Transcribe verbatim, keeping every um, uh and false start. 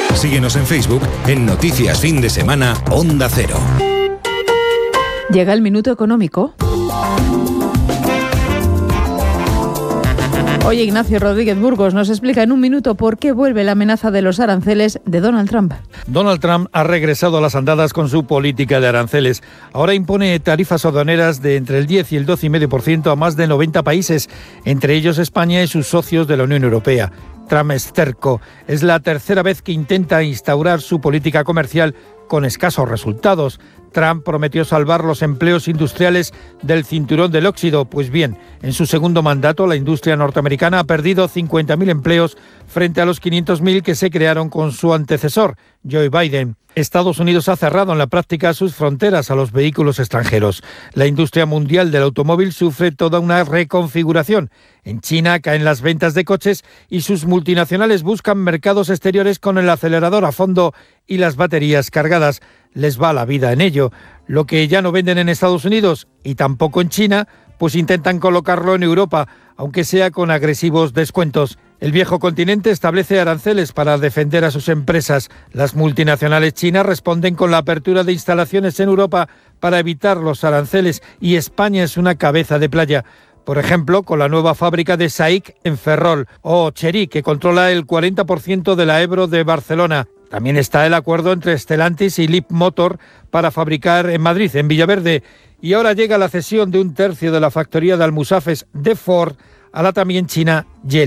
Síguenos en Facebook en Noticias Fin de Semana Onda Cero. Llega el minuto económico. Hoy Ignacio Rodríguez Burgos nos explica en un minuto por qué vuelve la amenaza de los aranceles de Donald Trump. Donald Trump ha regresado a las andadas con su política de aranceles. Ahora impone tarifas aduaneras de entre el diez y el doce coma cinco por ciento a más de noventa países, entre ellos España y sus socios de la Unión Europea. Trump es terco. Es la tercera vez que intenta instaurar su política comercial con escasos resultados. Trump prometió salvar los empleos industriales del cinturón del óxido. Pues bien, en su segundo mandato, la industria norteamericana ha perdido cincuenta mil empleos frente a los quinientos mil que se crearon con su antecesor, Joe Biden. Estados Unidos ha cerrado en la práctica sus fronteras a los vehículos extranjeros. La industria mundial del automóvil sufre toda una reconfiguración. En China caen las ventas de coches y sus multinacionales buscan mercados exteriores con el acelerador a fondo y las baterías cargadas. Les va la vida en ello. Lo que ya no venden en Estados Unidos y tampoco en China, pues intentan colocarlo en Europa, aunque sea con agresivos descuentos. El viejo continente establece aranceles para defender a sus empresas. Las multinacionales chinas responden con la apertura de instalaciones en Europa para evitar los aranceles y España es una cabeza de playa. Por ejemplo, con la nueva fábrica de SAIC en Ferrol o Chery, que controla el cuarenta por ciento de la Ebro de Barcelona. También está el acuerdo entre Stellantis y Leapmotor para fabricar en Madrid, en Villaverde. Y ahora llega la cesión de un tercio de la factoría de Almusafes de Ford a la también china Geely.